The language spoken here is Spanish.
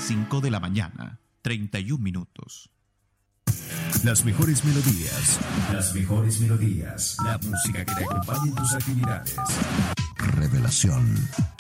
5 de la mañana, 31 minutos. Las mejores melodías. Las mejores melodías. La música que te acompañe en tus actividades. Revelación.